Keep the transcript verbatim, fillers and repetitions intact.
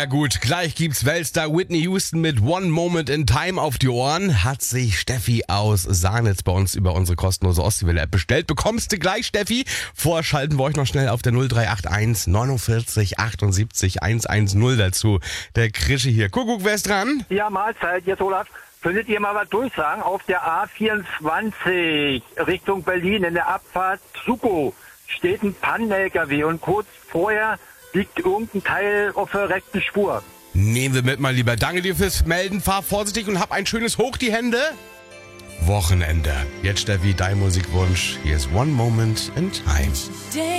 mega gut. Gleich gibt's Weltstar Whitney Houston mit One Moment in Time auf die Ohren. Hat sich Steffi aus Sahnitz bei uns über unsere kostenlose Ostseewelle-App bestellt. Bekommst du gleich, Steffi. Vorher schalten wir euch noch schnell auf der null drei acht eins neunundvierzig achtundsiebzig hundertzehn dazu. Der Krische hier. Kuckuck, wer ist dran? Ja, Mahlzeit, jetzt Olaf. Könntet ihr mal was durchsagen? Auf der A vierundzwanzig Richtung Berlin in der Abfahrt Suko steht ein Pannen-L K W und kurz vorher liegt irgendein Teil auf der rechten Spur. Nehmen wir mit, mal lieber. Danke dir fürs Melden. Fahr vorsichtig und hab ein schönes Hoch die Hände. Wochenende. Jetzt, Steffi, dein Musikwunsch. Hier ist One Moment in Time.